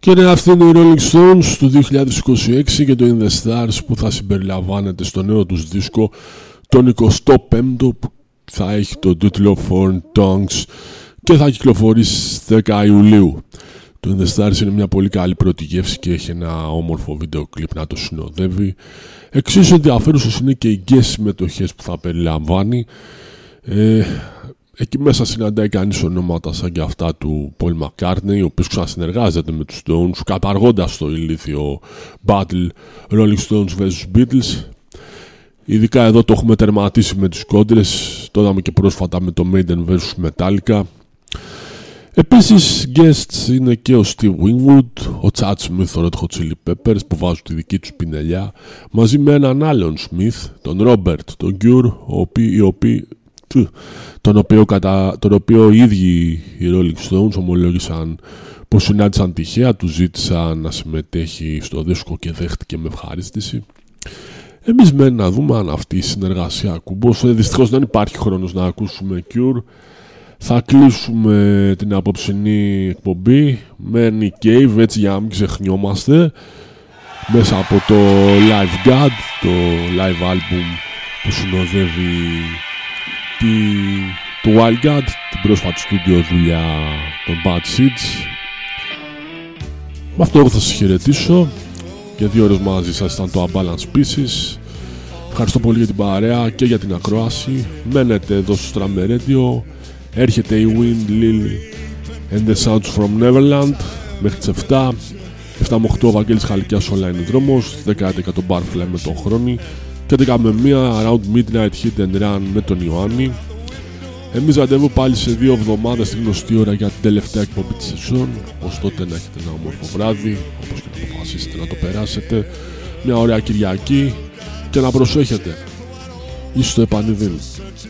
Και είναι αυτή είναι οι Rolling Stones του 2026 και το In The Stars που θα συμπεριλαμβάνεται στο νέο τους δίσκο τον 25ο που θα έχει τον τίτλο Foreign Tongues και θα κυκλοφορήσει στις 10 Ιουλίου. Το In The Stars είναι μια πολύ καλή πρώτη γεύση και έχει ένα όμορφο βίντεο κλιπ να το συνοδεύει. Εξίσου ενδιαφέρουσες είναι και οι guest συμμετοχές που θα περιλαμβάνει. Εκεί μέσα συναντάει κανείς ονόματα σαν και αυτά του Paul McCartney, ο οποίος ξανασυνεργάζεται με τους Stones, καταργώντας το ηλίθιο battle Rolling Stones vs Beatles. Ειδικά εδώ το έχουμε τερματίσει με τις κόντρες, το είδαμε και πρόσφατα με το Maiden vs Metallica. Επίσης guests είναι και ο Steve Winwood, ο Chad Smith, ο Red Hot Chili Peppers που βάζουν τη δική τους πινελιά, μαζί με έναν άλλον Smith, τον Robert, τον Cure, τον οποίο οι ίδιοι οι Rolling Stones ομολόγησαν πως συνάντησαν τυχαία, του ζήτησαν να συμμετέχει στο δίσκο και δέχτηκε με ευχαρίστηση. Εμείς μένει να δούμε αν αυτή η συνεργασία ακουμπούσε. Δυστυχώς δεν υπάρχει χρόνος να ακούσουμε Cure. Θα κλείσουμε την απόψινή εκπομπή με Nick Cave, έτσι για να μην ξεχνιόμαστε, μέσα από το Live God, το live album που συνοδεύει το Wild God, την πρόσφατη στούντιο δουλειά των Bad Seeds. Με αυτό θα σας χαιρετήσω. Για 2 ώρες μαζί σας ήταν το Unbalanced Pieces. Ευχαριστώ πολύ για την παρέα και για την ακρόαση. Μένετε εδώ στο Stram Radio. Έρχεται η Wind, Lily and the Sounds from Neverland μέχρι τις 7. 7 με 8 ο Βαγγέλης Χαλικιάς όλα είναι δρόμος. 10 το Barfly με τον Χρόνη. Και 11 με 1 Around Midnight Hit and Run με τον Ιωάννη. Εμείς ραντεβού πάλι σε 2 εβδομάδες στη γνωστή ώρα για την τελευταία εκπομπή της σεζόν. Ως τότε να έχετε ένα όμορφο βράδυ, όπως και να αποφασίσετε να το περάσετε. Μια ωραία Κυριακή και να προσέχετε. Ίσως το επανειδήν.